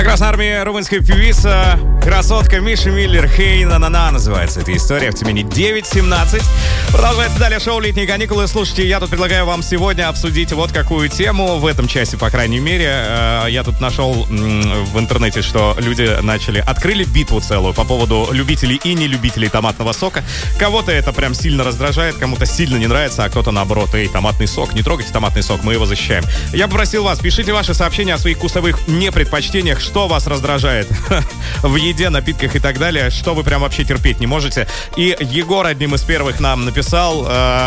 Прекрасная армия, румынская певица, красотка Миша Миллер, «Хей, на-на-на» называется эта история. В Тюмени 9:17. Продолжается далее шоу «Летние каникулы». Слушайте, я тут предлагаю вам сегодня обсудить вот какую тему, в этом часе, по крайней мере. Я тут нашел в интернете, что люди открыли битву целую по поводу любителей и нелюбителей томатного сока. Кого-то это прям сильно раздражает, кому-то сильно не нравится, а кто-то наоборот: эй, томатный сок, не трогайте томатный сок, мы его защищаем. Я попросил вас, пишите ваши сообщения о своих вкусовых непредпочтениях, что вас раздражает в еде, напитках и так далее, что вы прям вообще терпеть не можете. И Егор одним из первых нам написал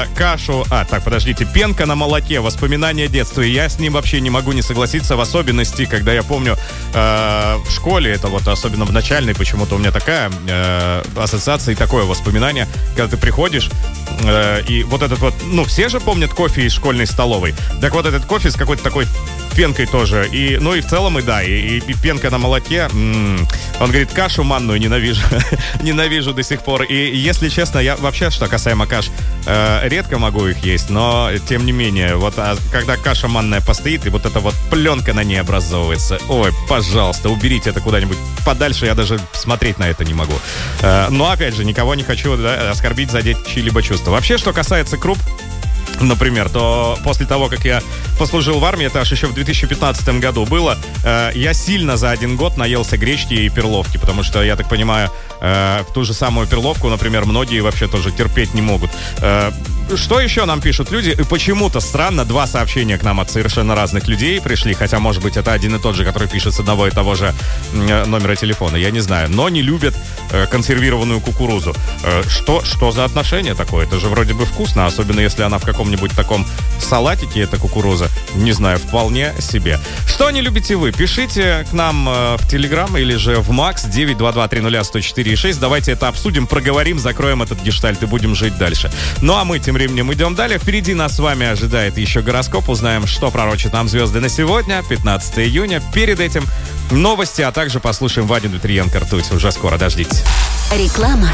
пенка на молоке, воспоминания детства. И я с ним вообще не могу не согласиться, в особенности, когда я помню в школе, это вот особенно в начальной, почему-то у меня такая ассоциация и такое воспоминание, когда ты приходишь и вот этот вот, все же помнят кофе из школьной столовой. Так вот этот кофе с какой-то такой пенкой тоже. И в целом и пенка на молоке. Он говорит, кашу манную ненавижу. Ненавижу до сих пор. И если честно, я вообще, что касаемо каш, редко могу их есть, но тем не менее, когда каша манная постоит, и вот эта вот пленка на ней образовывается, ой, пожалуйста, уберите это куда-нибудь подальше, я даже смотреть на это не могу. Но опять же, никого не хочу оскорбить, задеть чьи-либо чувства. Вообще, что касается круп, например, то после того, как я послужил в армии, это аж еще в 2015 году было, я сильно за один год наелся гречки и перловки, потому что, я так понимаю, ту же самую перловку, например, многие вообще тоже терпеть не могут. Что еще нам пишут люди? И почему-то странно, 2 сообщения к нам от совершенно разных людей пришли, хотя, может быть, это один и тот же, который пишет с одного и того же номера телефона, я не знаю, но не любят консервированную кукурузу. Что за отношение такое? Это же вроде бы вкусно, особенно если она в каком-нибудь таком салатике, эта кукуруза. Не знаю, вполне себе. Что не любите вы? Пишите к нам в Телеграм или же в Макс 922-300-104-6. Давайте это обсудим, проговорим, закроем этот гештальт и будем жить дальше. Ну а мы тем временем идем далее. Впереди нас с вами ожидает еще гороскоп. Узнаем, что пророчат нам звезды на сегодня, 15 июня. Перед этим новости, а также послушаем Вадю Дмитриенко «Ртуть». Уже скоро, дождитесь. Реклама.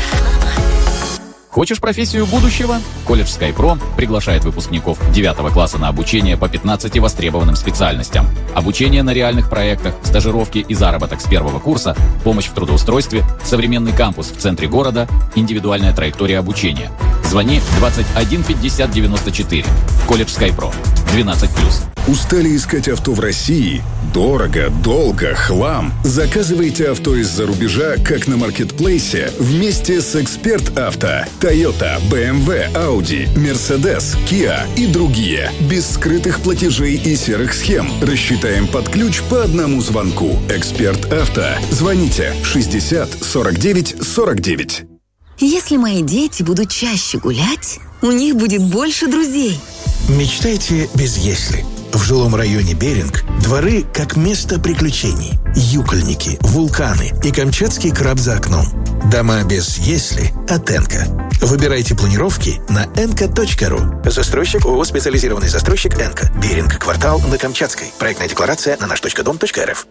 Хочешь профессию будущего? Колледж SkyPro приглашает выпускников 9 класса на обучение по 15 востребованным специальностям. Обучение на реальных проектах, стажировки и заработок с первого курса, помощь в трудоустройстве, современный кампус в центре города, индивидуальная траектория обучения. Звони 21 50 94. Колледж SkyPro. 12+. Устали искать авто в России? Дорого, долго, хлам. Заказывайте авто из-за рубежа, как на маркетплейсе, вместе с «Эксперт Авто». Toyota, BMW, Audi, Mercedes, Kia и другие. Без скрытых платежей и серых схем. Рассчитаем под ключ по одному звонку. «Эксперт Авто». Звоните 60 49 49. Если мои дети будут чаще гулять, у них будет больше друзей. Мечтайте без «если». В жилом районе Беринг дворы как место приключений. Юкольники, вулканы и камчатский краб за окном. Дома без «если» от «Энка». Выбирайте планировки на enka.ru. Застройщик ООО «Специализированный застройщик Энка». Беринг, квартал на Камчатской. Проектная декларация на наш.дом.рф.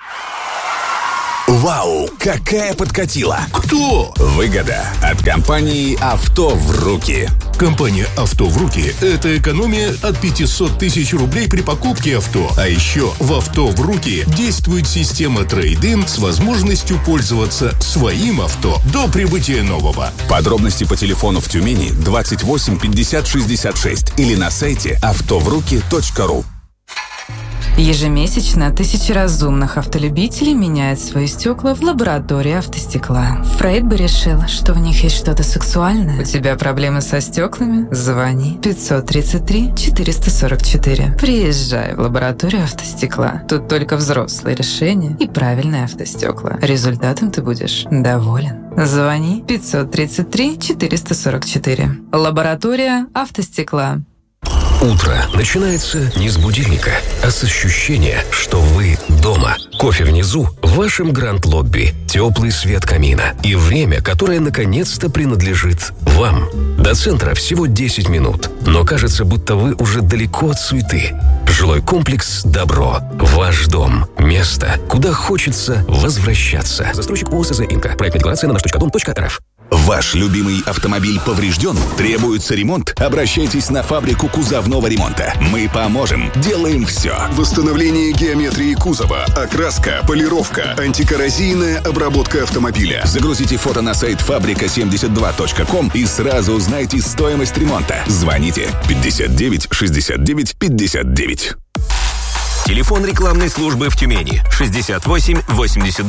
Вау, какая подкатила! Кто? Выгода от компании «Авто в руки». Компания «Авто в руки» — это экономия от 500 тысяч рублей при покупке авто. А еще в «Авто в руки» действует система трейд-ин с возможностью пользоваться своим авто до прибытия нового. Подробности по телефону в Тюмени 28 50 66 или на сайте автовруки.ру. Ежемесячно тысячи разумных автолюбителей меняют свои стекла в лаборатории автостекла. Фрейд бы решил, что в них есть что-то сексуальное. У тебя проблемы со стеклами? Звони 533-444. Приезжай в лабораторию автостекла. Тут только взрослые решения и правильные автостекла. Результатом ты будешь доволен. Звони 533-444. Лаборатория автостекла. Утро начинается не с будильника, а с ощущения, что вы дома. Кофе внизу в вашем гранд-лобби, теплый свет камина и время, которое наконец-то принадлежит вам. До центра всего 10 минут, но кажется, будто вы уже далеко от суеты. Жилой комплекс «Добро». Ваш дом. Место, куда хочется возвращаться. Застройщик ООО «СЗ Инка». Проектная декларация на наш.дом.рф. Ваш любимый автомобиль поврежден? Требуется ремонт? Обращайтесь на фабрику кузовного ремонта. Мы поможем. Делаем все. Восстановление геометрии кузова, окраска, полировка, антикоррозийная обработка автомобиля. Загрузите фото на сайт fabrica72.com и сразу узнайте стоимость ремонта. Звоните 59 69 59. Телефон рекламной службы в Тюмени 68 82